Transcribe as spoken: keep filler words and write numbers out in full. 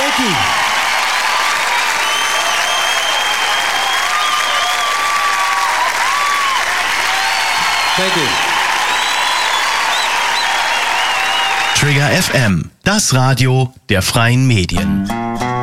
Thank you. Thank you. Trigger F M, das Radio der freien Medien.